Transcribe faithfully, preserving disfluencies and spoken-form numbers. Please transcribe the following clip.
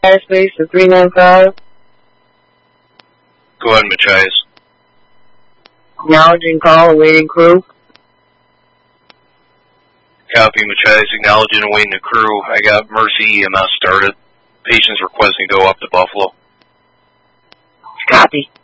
Airspace to three nine five. Go ahead, Machias. Acknowledging call, awaiting crew. Copy, Machias. Acknowledging awaiting the crew. I got Mercy E M S started. Patients requesting to go up to Buffalo. Copy.